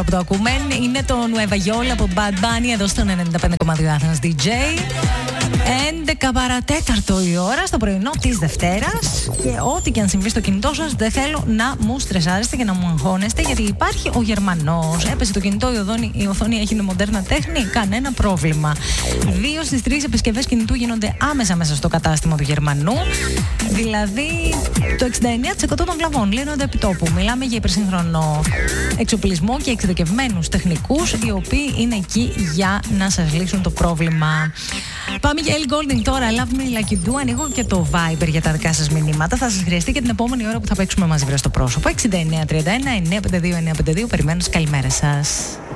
ώρα που το ακούμε. Είναι το Nueva Yol από Bad Bunny εδώ στον 95,2 Athens DJ. 11 παρατέταρτο η ώρα στο πρωινό της Δευτέρας. Και ό,τι και αν συμβεί στο κινητό σας, δεν θέλω να μου στρεσάρεστε και να μου αγχώνεστε, γιατί υπάρχει ο Γερμανός. Έπεσε το κινητό, η οθόνη έχει μοντέρνα τέχνη, κανένα πρόβλημα. 2 στις 3 επισκευές κινητού γίνονται άμεσα μέσα στο κατάστημα του Γερμανού. Δηλαδή το 69% των βλαβών λύνονται επί τόπου. Μιλάμε για υπερσύγχρονο εξοπλισμό και εξειδικευμένους τεχνικούς, οι οποίοι είναι εκεί για να σας λύσουν το πρόβλημα. Πάμε για Ellie Goulding τώρα. Love Me Like You Do. Ανοίγω και το Viber για τα δικά σας μηνύματα. Θα σας χρειαστεί και την επόμενη ώρα που θα παίξουμε μαζί βρε στο πρόσωπο. 6931 952 952. Περιμένω τις καλημέρες σας.